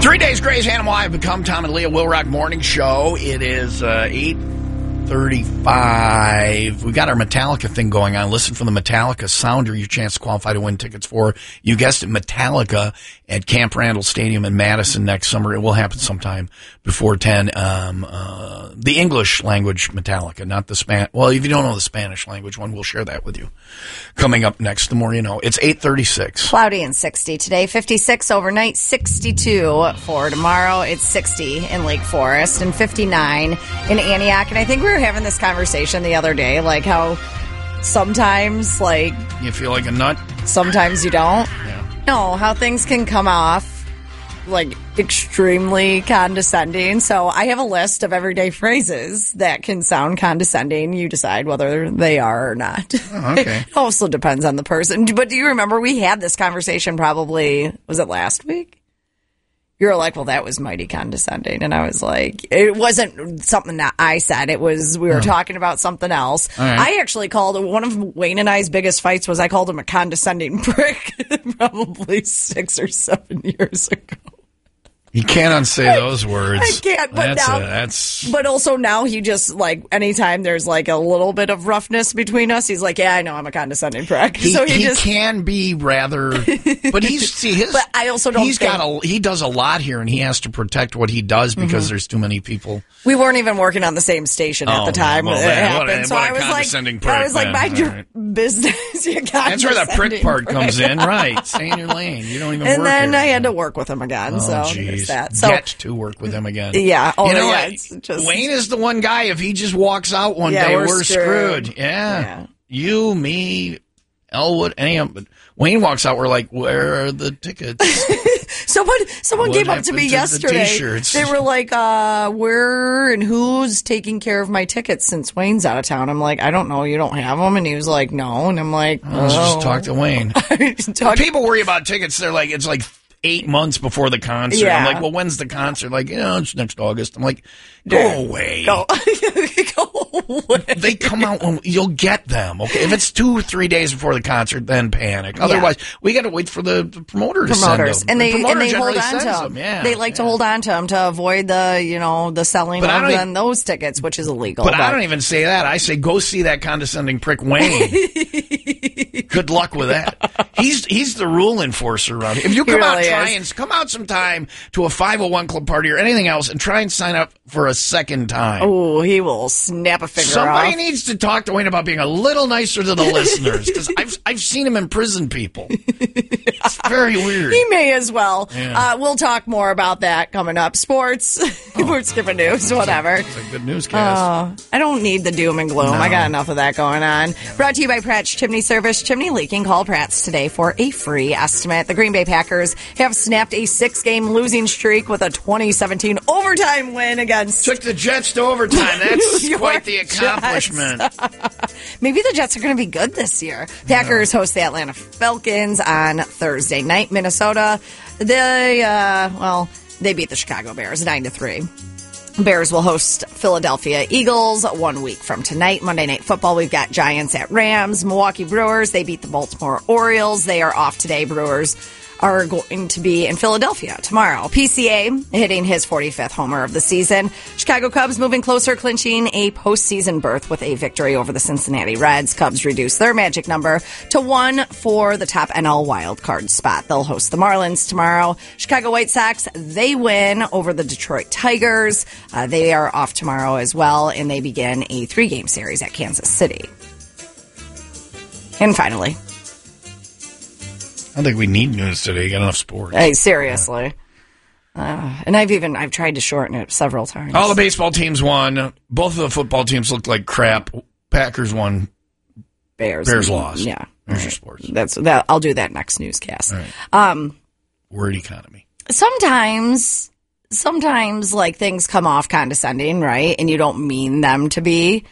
3 days, Gray's Animal. I've become Tom and Leah Will Rock Morning Show. It is 8:35. We got our Metallica thing going on. Listen for the Metallica sounder. Your chance to qualify to win tickets for, you guessed it, Metallica at Camp Randall Stadium in Madison next summer. It will happen sometime before 10. The English language Metallica, not the Spanish. Well, if you don't know the Spanish language one, we'll share that with you. Coming up next, the more you know. It's 8:36. Cloudy and 60 today, 56 overnight, 62 for tomorrow. It's 60 in Lake Forest and 59 in Antioch. And I think we were having this conversation the other day, like how sometimes, like... You feel like a nut? Sometimes you don't. Yeah. No, how things can come off like extremely condescending. So I have a list of everyday phrases that can sound condescending. You decide whether they are or not. Oh, okay. It also depends on the person. But do you remember we had this conversation probably, was it last week? You were like, well, that was mighty condescending. And I was like, it wasn't something that I said. It was, we were talking about something else. Right. I actually called, one of Wayne and I's biggest fights was I called him a condescending prick probably 6 or 7 years ago. You can't unsay those words. I can't, but but also now he just, like, anytime there's, like, a little bit of roughness between us, he's like, yeah, I know I'm a condescending prick. He just can be rather, but But I also don't he does a lot here, and he has to protect what he does because there's too many people. We weren't even working on the same station at the time well, it happened. So what I a was condescending like, prick, mind your business. You That's where the prick part comes in, right? Stay in your lane. You don't even work And then here. I had to work with him again. So there's that. So Get to work with him again. Yeah. Oh, you know, yeah, it's just, Wayne is the one guy. If he just walks out one day, we're screwed. Yeah. You, me, Elwood, any of them. But Wayne walks out, we're like, where are the tickets? Someone came up to me yesterday. They were like, where and who's taking care of my tickets since Wayne's out of town? I'm like, I don't know. You don't have them? And he was like, no. And I'm like, let's just talk to Wayne. People worry about tickets. They're like, it's like 8 months before the concert. Yeah. I'm like, well, when's the concert? Like, it's next August. I'm like, go away. Go away. They come out when you'll get them. Okay, if it's 2 or 3 days before the concert, then panic. Otherwise, we got to wait for the promoter to send them. And they hold on generally to sends them. Yeah, they like to hold on to them to avoid the selling of those tickets, which is illegal. But I don't even say that. I say go see that condescending prick Wayne. Good luck with that. He's the rule enforcer around here. If you come come out sometime to a 501 club party or anything else and try and sign up for a second time. Oh, he will snap a finger Somebody off. needs to talk to Wayne about being a little nicer to the listeners, because I've seen him imprison people. It's very weird. He may as well. Yeah. We'll talk more about that coming up. Sports. We're skipping news, whatever. It's a good newscast. I don't need the doom and gloom. No. I got enough of that going on. Brought to you by Pratt's Chimney Service. Chimney leaking. Call Pratt's today for a free estimate. The Green Bay Packers have snapped a 6-game losing streak with a 2017 overtime win against... Took the Jets to overtime. That's quite the accomplishment. Maybe the Jets are going to be good this year. Packers host the Atlanta Falcons on Thursday night. Minnesota, they beat the Chicago Bears 9-3. Bears will host Philadelphia Eagles 1 week from tonight. Monday Night Football, we've got Giants at Rams. Milwaukee Brewers, they beat the Baltimore Orioles. They are off today. Brewers are going to be in Philadelphia tomorrow. PCA hitting his 45th homer of the season. Chicago Cubs moving closer, clinching a postseason berth with a victory over the Cincinnati Reds. Cubs reduce their magic number to 1 for the top NL wildcard spot. They'll host the Marlins tomorrow. Chicago White Sox, they win over the Detroit Tigers. They are off tomorrow as well, and they begin a 3-game series at Kansas City. And finally, I don't think we need news today. You got enough sports. Hey, seriously. And I've tried to shorten it several times. All the baseball teams won. Both of the football teams looked like crap. Packers won. Bears lost. Yeah. There's your sports. That. I'll do that next newscast. Right. Word economy. Sometimes like things come off condescending, right? And you don't mean them to be.